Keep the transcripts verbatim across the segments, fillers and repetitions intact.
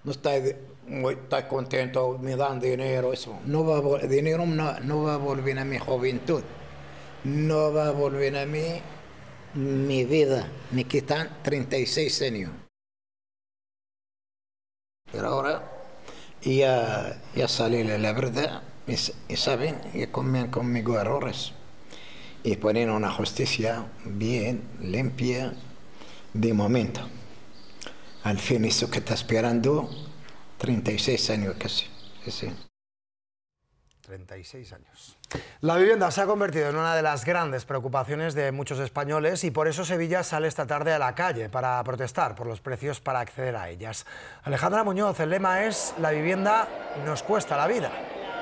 no estoy, muy, estoy contento, me dan dinero, eso. No va a, vol- dinero no, no va a volver a mi juventud, no va a volver a mí mi vida. Me quitan treinta y seis años. Pero ahora ya, ya salí de la verdad y, s- y saben, y comen conmigo errores. Y ponen una justicia bien, limpia, de momento. Al fin, eso que está esperando, treinta y seis años casi. Sí, sí. treinta y seis años. La vivienda se ha convertido en una de las grandes preocupaciones de muchos españoles y por eso Sevilla sale esta tarde a la calle para protestar por los precios para acceder a ellas. Alejandra Muñoz, el lema es: la vivienda nos cuesta la vida.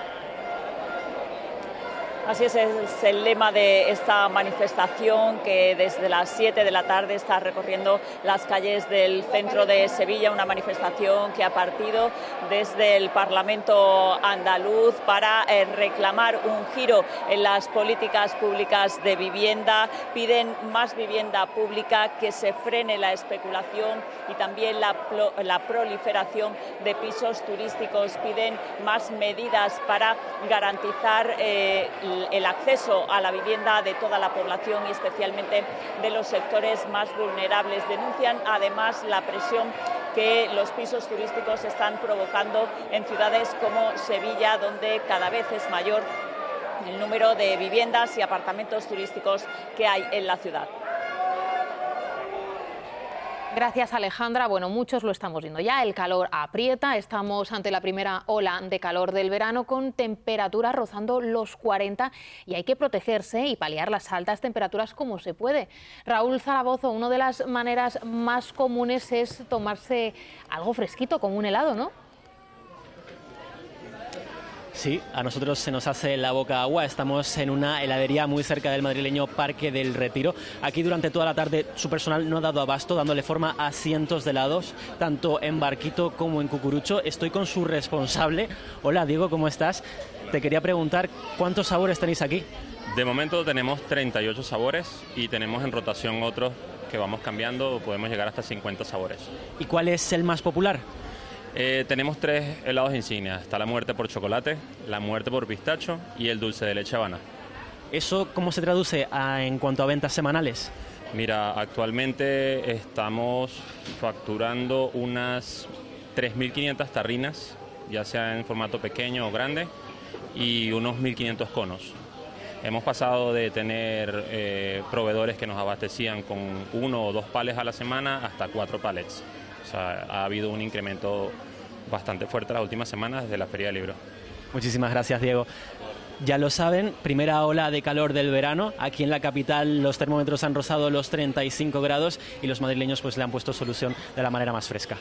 Así es, es el lema de esta manifestación que desde las siete de la tarde está recorriendo las calles del centro de Sevilla, una manifestación que ha partido desde el Parlamento andaluz para eh, reclamar un giro en las políticas públicas de vivienda. Piden más vivienda pública, que se frene la especulación y también la, la proliferación de pisos turísticos. Piden más medidas para garantizar eh, el acceso a la vivienda de toda la población y especialmente de los sectores más vulnerables. Denuncian además la presión que los pisos turísticos están provocando en ciudades como Sevilla, donde cada vez es mayor el número de viviendas y apartamentos turísticos que hay en la ciudad. Gracias, Alejandra. Bueno, muchos lo estamos viendo ya, el calor aprieta, estamos ante la primera ola de calor del verano con temperaturas rozando los cuarenta y hay que protegerse y paliar las altas temperaturas como se puede. Raúl Zaragoza, una de las maneras más comunes es tomarse algo fresquito, como un helado, ¿no? Sí, a nosotros se nos hace la boca agua. Estamos en una heladería muy cerca del madrileño Parque del Retiro. Aquí durante toda la tarde su personal no ha dado abasto, dándole forma a cientos de helados, tanto en Barquito como en Cucurucho. Estoy con su responsable. Hola, Diego, ¿cómo estás? Te quería preguntar, ¿cuántos sabores tenéis aquí? De momento tenemos treinta y ocho sabores y tenemos en rotación otros que vamos cambiando, podemos llegar hasta cincuenta sabores. ¿Y cuál es el más popular? Eh, tenemos tres helados insignias. Está la muerte por chocolate, la muerte por pistacho y el dulce de leche Habana. ¿Eso cómo se traduce a, en cuanto a ventas semanales? Mira, actualmente estamos facturando unas tres mil quinientas tarrinas, ya sea en formato pequeño o grande, y unos mil quinientos conos. Hemos pasado de tener eh, proveedores que nos abastecían con uno o dos palets a la semana hasta cuatro palets. O sea, ha habido un incremento bastante fuerte las últimas semanas desde la Feria del Libro. Muchísimas gracias, Diego. Ya lo saben, primera ola de calor del verano. Aquí en la capital los termómetros han rozado los treinta y cinco grados y los madrileños pues le han puesto solución de la manera más fresca.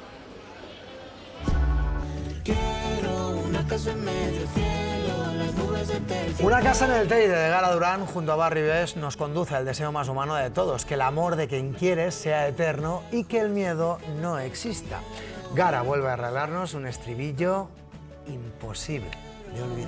Una casa en el Teide de Gala Durán junto a Barry Best nos conduce al deseo más humano de todos, que el amor de quien quieres sea eterno y que el miedo no exista. Gara vuelve a regalarnos un estribillo imposible de olvidar.